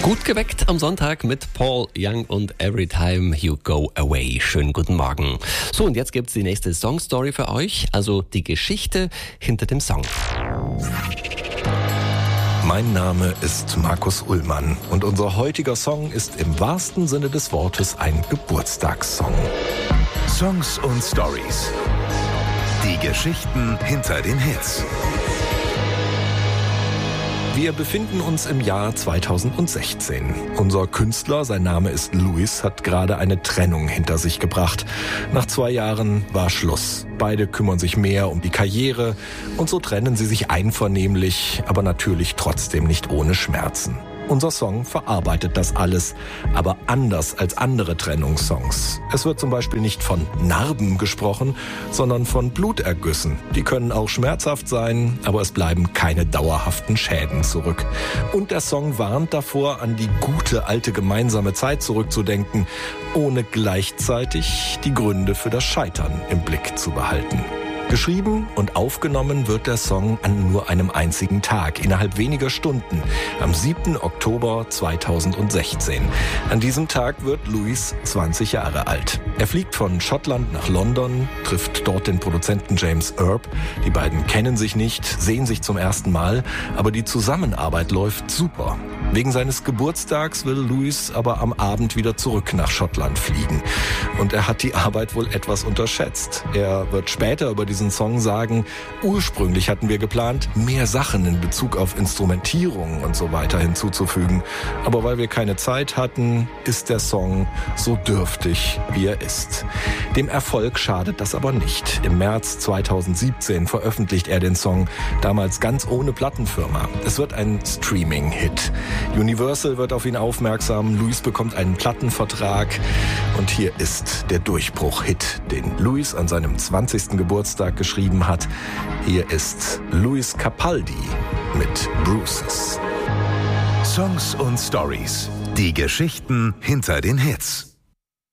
Gut geweckt am Sonntag mit Paul Young und Every Time You Go Away. Schönen guten Morgen. So, und jetzt gibt's die nächste Songstory für euch, also die Geschichte hinter dem Song. Mein Name ist Markus Ullmann und unser heutiger Song ist im wahrsten Sinne des Wortes ein Geburtstagssong. Songs und Stories. Die Geschichten hinter den Hits. Wir befinden uns im Jahr 2016. Unser Künstler, sein Name ist Luis, hat gerade eine Trennung hinter sich gebracht. Nach 2 Jahren war Schluss. Beide kümmern sich mehr um die Karriere und so trennen sie sich einvernehmlich, aber natürlich trotzdem nicht ohne Schmerzen. Unser Song verarbeitet das alles, aber anders als andere Trennungssongs. Es wird zum Beispiel nicht von Narben gesprochen, sondern von Blutergüssen. Die können auch schmerzhaft sein, aber es bleiben keine dauerhaften Schäden zurück. Und der Song warnt davor, an die gute alte gemeinsame Zeit zurückzudenken, ohne gleichzeitig die Gründe für das Scheitern im Blick zu behalten. Geschrieben und aufgenommen wird der Song an nur einem einzigen Tag, innerhalb weniger Stunden, am 7. Oktober 2016. An diesem Tag wird Luis 20 Jahre alt. Er fliegt von Schottland nach London, trifft dort den Produzenten James Earp. Die beiden kennen sich nicht, sehen sich zum ersten Mal, aber die Zusammenarbeit läuft super. Wegen seines Geburtstags will Luis aber am Abend wieder zurück nach Schottland fliegen. Und er hat die Arbeit wohl etwas unterschätzt. Er wird später über diesen Song sagen, ursprünglich hatten wir geplant, mehr Sachen in Bezug auf Instrumentierung und so weiter hinzuzufügen. Aber weil wir keine Zeit hatten, ist der Song so dürftig, wie er ist. Dem Erfolg schadet das aber nicht. Im März 2017 veröffentlicht er den Song, damals ganz ohne Plattenfirma. Es wird ein Streaming-Hit. Universal wird auf ihn aufmerksam, Luis bekommt einen Plattenvertrag und hier ist der Durchbruch-Hit, den Luis an seinem 20. Geburtstag geschrieben hat. Hier ist Luis Capaldi mit Bruises. Songs und Stories. Die Geschichten hinter den Hits.